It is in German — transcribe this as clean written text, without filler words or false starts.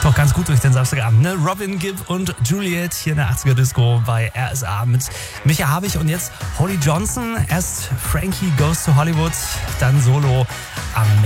klingt doch ganz gut durch den Samstagabend, ne? Robin Gibb und Juliet hier in der 80er Disco bei RSA mit Micha Habich und jetzt Holly Johnson. Erst Frankie Goes to Hollywood, dann Solo am